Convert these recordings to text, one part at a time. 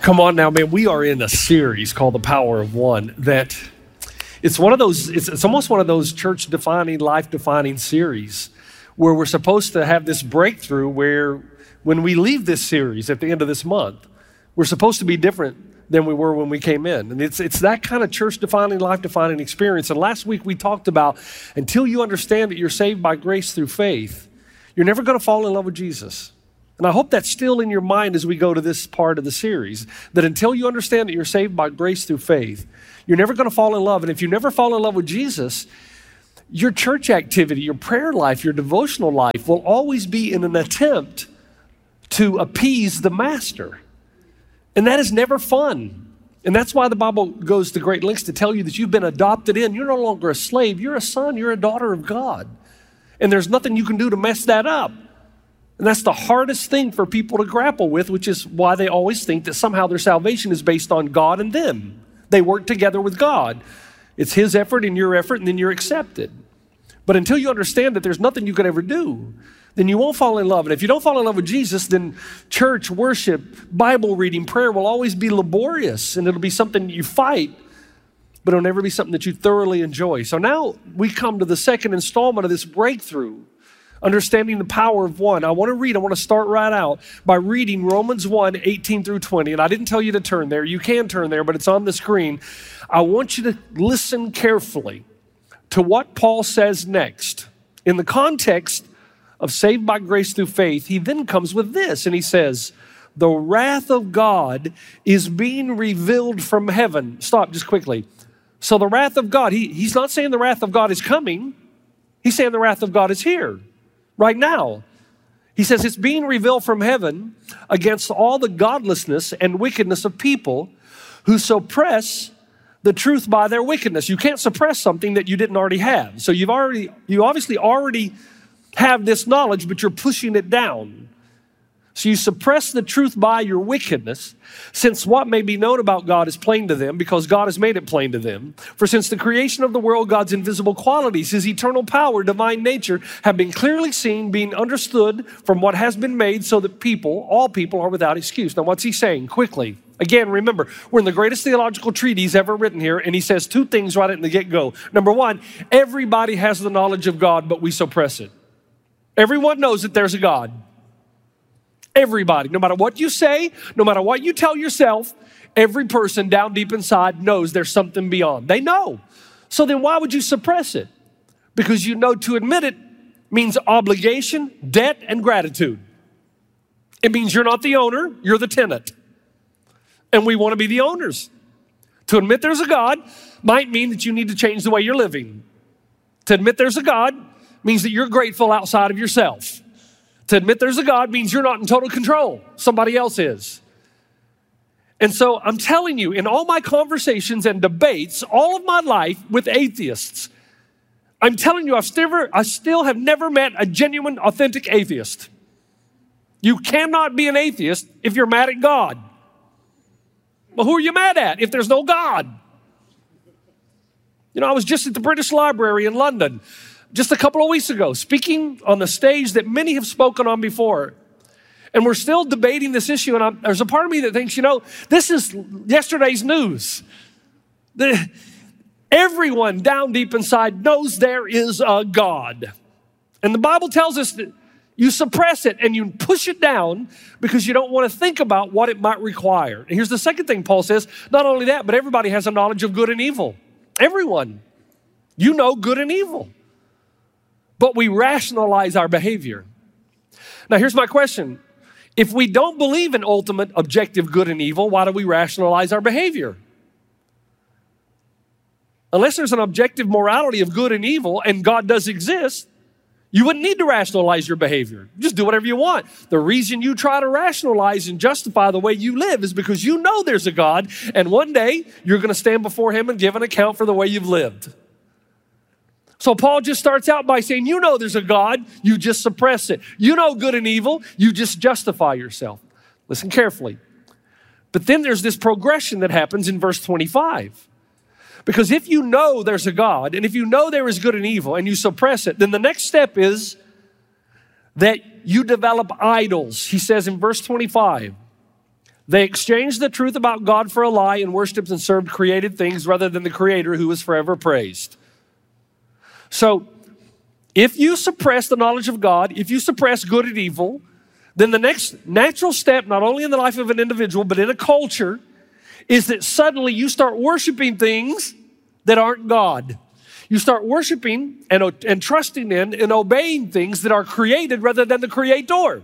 Come on now, man. We are in a series called The Power of One that it's almost one of those church-defining, life-defining series where we're supposed to have this breakthrough where when we leave this series at the end of this month, we're supposed to be different than we were when we came in. And it's that kind of church-defining, life-defining experience. And last week we talked about until you understand that you're saved by grace through faith, you're never going to fall in love with Jesus. And I hope that's still in your mind as we go to this part of the series, that until you understand that you're saved by grace through faith, you're never going to fall in love. And if you never fall in love with Jesus, your church activity, your prayer life, your devotional life will always be in an attempt to appease the master. And that is never fun. And that's why the Bible goes to great lengths to tell you that you've been adopted in. You're no longer a slave. You're a son. You're a daughter of God. And there's nothing you can do to mess that up. And that's the hardest thing for people to grapple with, which is why they always think that somehow their salvation is based on God and them. They work together with God. It's His effort and your effort, and then you're accepted. But until you understand that there's nothing you could ever do, then you won't fall in love. And if you don't fall in love with Jesus, then church, worship, Bible reading, prayer will always be laborious, and it'll be something you fight, but it'll never be something that you thoroughly enjoy. So now we come to the second installment of this breakthrough, understanding the power of one. I want to start right out by reading Romans 1, 18 through 20. And I didn't tell you to turn there. You can turn there, but it's on the screen. I want you to listen carefully to what Paul says next. In the context of saved by grace through faith, he then comes with this, and he says, the wrath of God is being revealed from heaven. Stop just quickly. So the wrath of God, he's not saying the wrath of God is coming. He's saying the wrath of God is here. Right now, he says it's being revealed from heaven against all the godlessness and wickedness of people who suppress the truth by their wickedness. You can't suppress something that you didn't already have. So you obviously already have this knowledge, but you're pushing it down. So you suppress the truth by your wickedness, since what may be known about God is plain to them, because God has made it plain to them. For since the creation of the world, God's invisible qualities, His eternal power, divine nature, have been clearly seen, being understood from what has been made, so that all people are without excuse. Now, what's he saying? Quickly. Again, remember, we're in the greatest theological treatise ever written here, and he says two things right at the get-go. Number one, everybody has the knowledge of God, but we suppress it. Everyone knows that there's a God. Everybody, no matter what you say, no matter what you tell yourself, every person down deep inside knows there's something beyond. They know. So then why would you suppress it? Because you know to admit it means obligation, debt, and gratitude. It means you're not the owner, you're the tenant. And we want to be the owners. To admit there's a God might mean that you need to change the way you're living. To admit there's a God means that you're grateful outside of yourself. To admit there's a God means you're not in total control. Somebody else is. And so I'm telling you, in all my conversations and debates, all of my life with atheists, I'm telling you, I still have never met a genuine, authentic atheist. You cannot be an atheist if you're mad at God. Well, who are you mad at if there's no God? You know, I was just at the British Library in London just a couple of weeks ago, speaking on the stage that many have spoken on before. And we're still debating this issue. And there's a part of me that thinks, this is yesterday's news. Everyone down deep inside knows there is a God. And the Bible tells us that you suppress it and you push it down because you don't want to think about what it might require. And here's the second thing Paul says. Not only that, but everybody has a knowledge of good and evil. Everyone. You know good and evil. But we rationalize our behavior. Now, here's my question. If we don't believe in ultimate objective good and evil, why do we rationalize our behavior? Unless there's an objective morality of good and evil and God does exist, you wouldn't need to rationalize your behavior. Just do whatever you want. The reason you try to rationalize and justify the way you live is because you know there's a God, and one day you're going to stand before Him and give an account for the way you've lived. So Paul just starts out by saying, you know there's a God, you just suppress it. You know good and evil, you just justify yourself. Listen carefully. But then there's this progression that happens in verse 25. Because if you know there's a God, and if you know there is good and evil, and you suppress it, then the next step is that you develop idols. He says in verse 25, They exchanged the truth about God for a lie and worshiped and served created things rather than the Creator who is forever praised. So, if you suppress the knowledge of God, if you suppress good and evil, then the next natural step, not only in the life of an individual, but in a culture, is that suddenly you start worshiping things that aren't God. You start worshiping and trusting in and obeying things that are created rather than the Creator.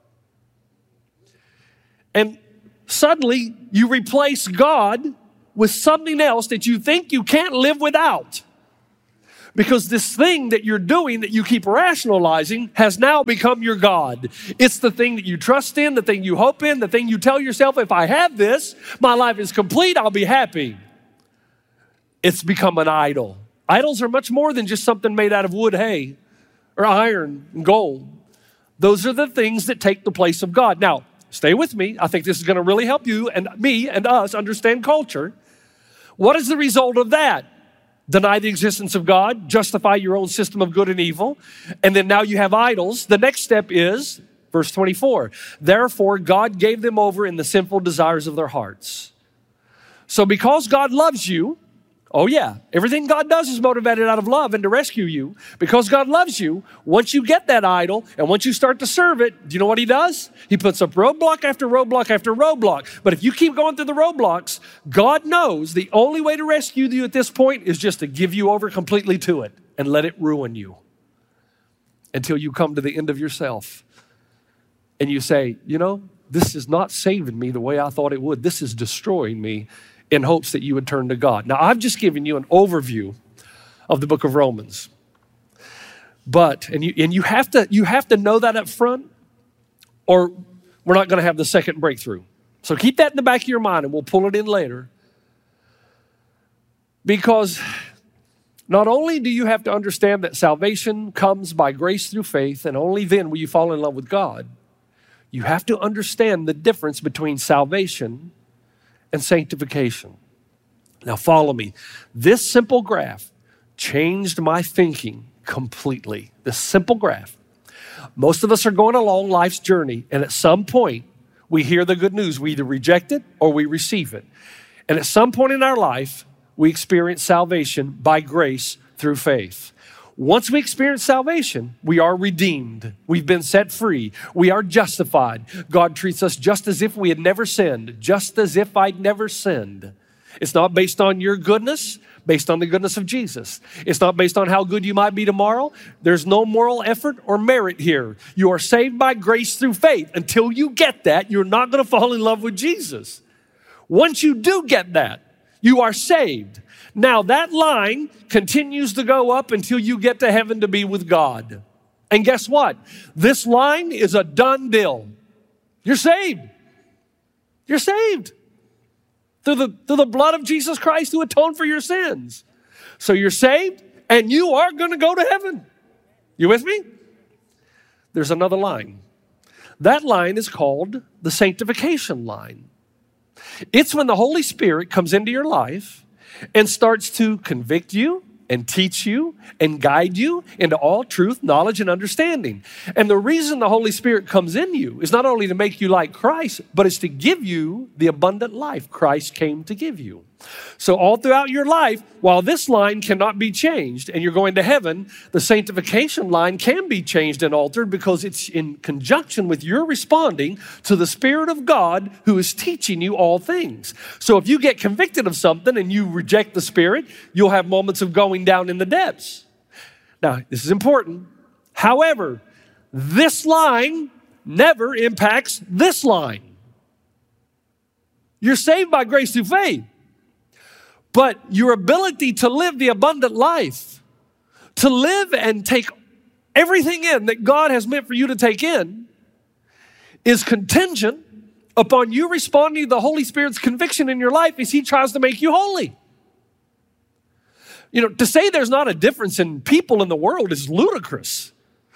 And suddenly you replace God with something else that you think you can't live without. Because this thing that you're doing that you keep rationalizing has now become your God. It's the thing that you trust in, the thing you hope in, the thing you tell yourself, if I have this, my life is complete, I'll be happy. It's become an idol. Idols are much more than just something made out of wood, hay, or iron and gold. Those are the things that take the place of God. Now, stay with me. I think this is going to really help you and me and us understand culture. What is the result of that? Deny the existence of God, justify your own system of good and evil, and then now you have idols. The next step is, verse 24, therefore God gave them over in the sinful desires of their hearts. So because God loves you, oh yeah, everything God does is motivated out of love and to rescue you. Because God loves you, once you get that idol and once you start to serve it, do you know what He does? He puts up roadblock after roadblock after roadblock. But if you keep going through the roadblocks, God knows the only way to rescue you at this point is just to give you over completely to it and let it ruin you until you come to the end of yourself. And you say, you know, this is not saving me the way I thought it would. This is destroying me, in hopes that you would turn to God. Now, I've just given you an overview of the book of Romans. But, and you have to know that up front, or we're not going to have the second breakthrough. So keep that in the back of your mind, and we'll pull it in later. Because not only do you have to understand that salvation comes by grace through faith, and only then will you fall in love with God, you have to understand the difference between salvation and sanctification. Now follow me. This simple graph changed my thinking completely. This simple graph. Most of us are going along life's journey, and at some point we hear the good news. We either reject it or we receive it. And at some point in our life, we experience salvation by grace through faith. Once we experience salvation, we are redeemed. We've been set free. We are justified. God treats us just as if we had never sinned, just as if I'd never sinned. It's not based on your goodness, based on the goodness of Jesus. It's not based on how good you might be tomorrow. There's no moral effort or merit here. You are saved by grace through faith. Until you get that, you're not going to fall in love with Jesus. Once you do get that, you are saved. Now that line continues to go up until you get to heaven to be with God. And guess what? This line is a done deal. You're saved. You're saved. Through the blood of Jesus Christ who atoned for your sins. So you're saved and you are going to go to heaven. You with me? There's another line. That line is called the sanctification line. It's when the Holy Spirit comes into your life and starts to convict you and teach you and guide you into all truth, knowledge, and understanding. And the reason the Holy Spirit comes in you is not only to make you like Christ, but it's to give you the abundant life Christ came to give you. So all throughout your life, while this line cannot be changed and you're going to heaven, the sanctification line can be changed and altered because it's in conjunction with your responding to the Spirit of God who is teaching you all things. So if you get convicted of something and you reject the Spirit, you'll have moments of going down in the depths. Now, this is important. However, this line never impacts this line. You're saved by grace through faith. But your ability to live the abundant life, to live and take everything in that God has meant for you to take in, is contingent upon you responding to the Holy Spirit's conviction in your life as He tries to make you holy. You know, to say there's not a difference in people in the world is ludicrous.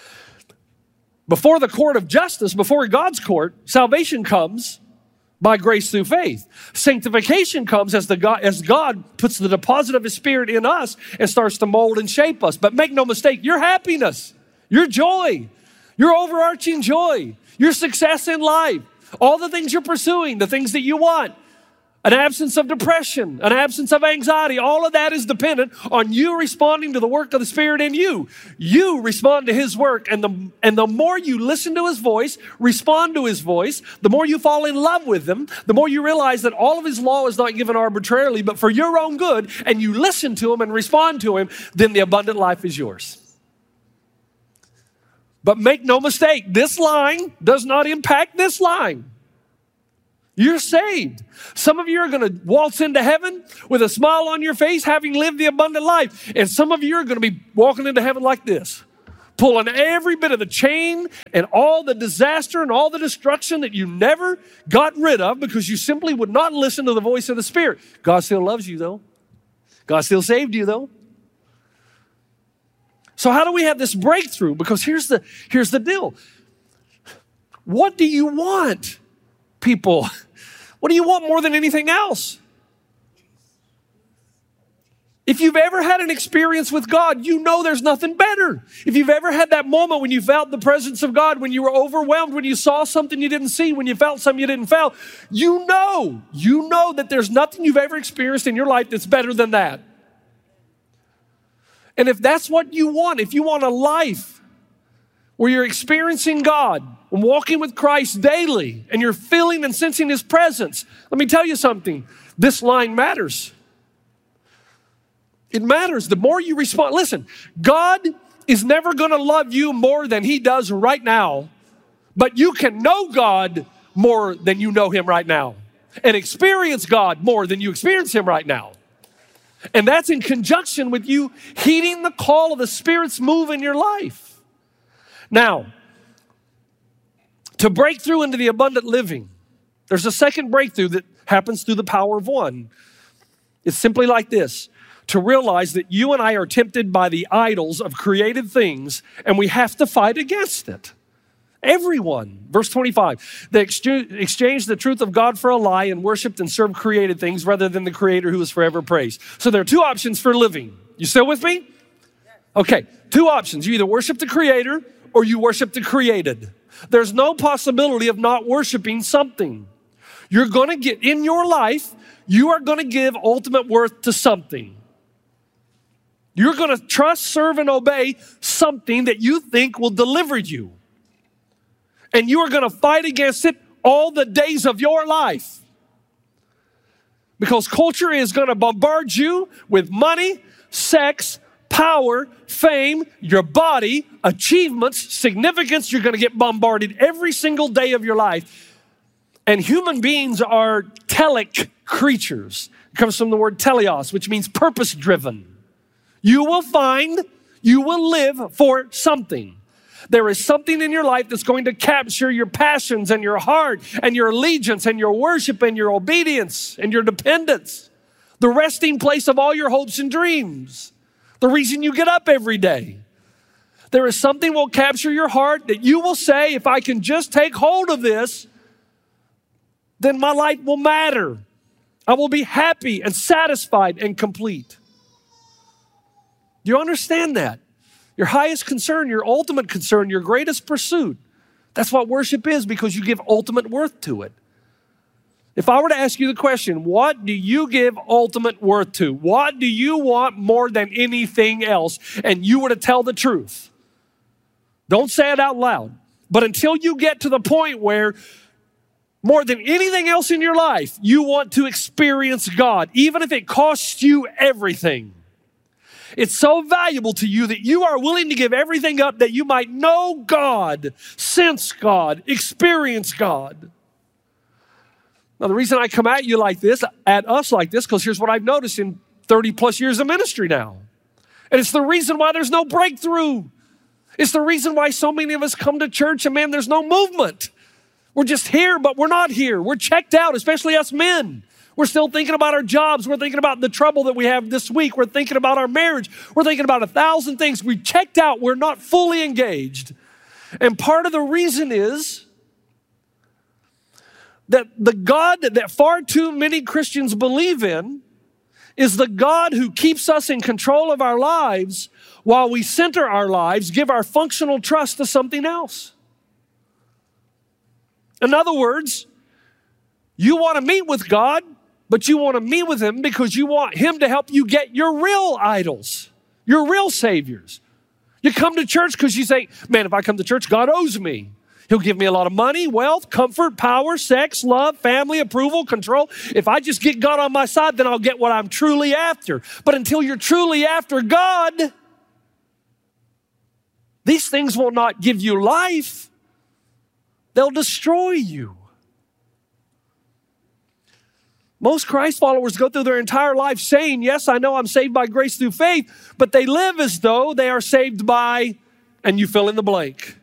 Before the court of justice, before God's court, salvation comes by grace through faith. Sanctification comes as God puts the deposit of His Spirit in us and starts to mold and shape us. But make no mistake, your happiness, your joy, your overarching joy, your success in life, All the things you're pursuing, the things that you want, an absence of depression, an absence of anxiety, all of that is dependent on you responding to the work of the Spirit in you. You respond to His work, and the more you listen to His voice, respond to His voice, the more you fall in love with Him, the more you realize that all of His law is not given arbitrarily, but for your own good, and you listen to Him and respond to Him, then the abundant life is yours. But make no mistake, this line does not impact this line. You're saved. Some of you are going to waltz into heaven with a smile on your face, having lived the abundant life. And some of you are going to be walking into heaven like this, pulling every bit of the chain and all the disaster and all the destruction that you never got rid of because you simply would not listen to the voice of the Spirit. God still loves you, though. God still saved you, though. So how do we have this breakthrough? Because here's the deal. What do you want, people? What do you want more than anything else? If you've ever had an experience with God, you know there's nothing better. If you've ever had that moment when you felt the presence of God, when you were overwhelmed, when you saw something you didn't see, when you felt something you didn't feel, you know that there's nothing you've ever experienced in your life that's better than that. And if that's what you want, if you want a life where you're experiencing God and walking with Christ daily and you're feeling and sensing His presence, let me tell you something. This line matters. It matters. The more you respond, listen, God is never going to love you more than He does right now, but you can know God more than you know Him right now and experience God more than you experience Him right now. And that's in conjunction with you heeding the call of the Spirit's move in your life. Now, to break through into the abundant living, there's a second breakthrough that happens through the power of one. It's simply like this: to realize that you and I are tempted by the idols of created things, and we have to fight against it. Everyone. Verse 25, they exchanged the truth of God for a lie and worshiped and served created things rather than the Creator who is forever praised. So there are two options for living. You still with me? Okay, two options. You either worship the Creator or you worship the created. There's no possibility of not worshiping something. You're going to get in your life, you are going to give ultimate worth to something. You're going to trust, serve, and obey something that you think will deliver you. And you are going to fight against it all the days of your life. Because culture is going to bombard you with money, sex, power, fame, your body, achievements, significance. You're going to get bombarded every single day of your life. And human beings are telic creatures. It comes from the word teleos, which means purpose-driven. You will live for something. There is something in your life that's going to capture your passions and your heart and your allegiance and your worship and your obedience and your dependence. The resting place of all your hopes and dreams. The reason you get up every day. There is something will capture your heart that you will say, if I can just take hold of this, then my life will matter. I will be happy and satisfied and complete. Do you understand that? Your highest concern, your ultimate concern, your greatest pursuit. That's what worship is, because you give ultimate worth to it. If I were to ask you the question, what do you give ultimate worth to? What do you want more than anything else? And you were to tell the truth. Don't say it out loud. But until you get to the point where more than anything else in your life, you want to experience God, even if it costs you everything. It's so valuable to you that you are willing to give everything up that you might know God, sense God, experience God. Now, the reason I come at you like this, at us like this, because here's what I've noticed in 30 plus years of ministry now. And it's the reason why there's no breakthrough. It's the reason why so many of us come to church and, man, there's no movement. We're just here, but we're not here. We're checked out, especially us men. We're still thinking about our jobs. We're thinking about the trouble that we have this week. We're thinking about our marriage. We're thinking about 1,000 things. We checked out. We're not fully engaged. And part of the reason is that the God that far too many Christians believe in is the God who keeps us in control of our lives while we center our lives, give our functional trust to something else. In other words, you want to meet with God, but you want to meet with him because you want him to help you get your real idols, your real saviors. You come to church because you say, man, if I come to church, God owes me. He'll give me a lot of money, wealth, comfort, power, sex, love, family, approval, control. If I just get God on my side, then I'll get what I'm truly after. But until you're truly after God, these things will not give you life. They'll destroy you. Most Christ followers go through their entire life saying, yes, I know I'm saved by grace through faith, but they live as though they are saved by, and you fill in the blank.